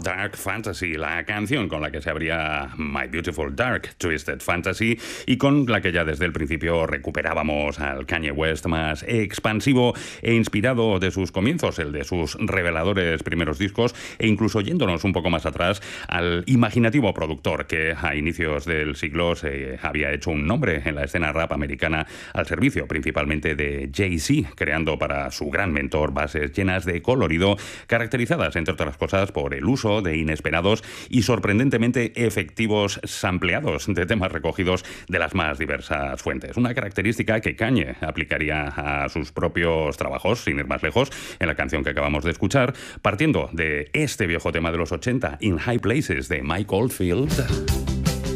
Dark Fantasy, la canción con la que se abría My Beautiful Dark Twisted Fantasy y con la que ya desde el principio recuperábamos al Kanye West más expansivo e inspirado de sus comienzos, el de sus reveladores primeros discos, e incluso yéndonos un poco más atrás al imaginativo productor que a inicios del siglo se había hecho un nombre en la escena rap americana al servicio principalmente de Jay-Z, creando para su gran mentor bases llenas de colorido, caracterizadas entre otras cosas por el uso de inesperados y sorprendentemente efectivos sampleados de temas recogidos de las más diversas fuentes. Una característica que Kanye aplicaría a sus propios trabajos, sin ir más lejos, en la canción que acabamos de escuchar, partiendo de este viejo tema de los 80, In High Places, de Mike Oldfield.